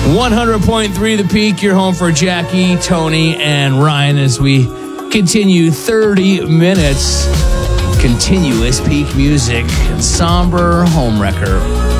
100.3 The Peak, your home for Jackie, Tony, and Ryan as we continue 30 minutes continuous peak music and somber home wrecker.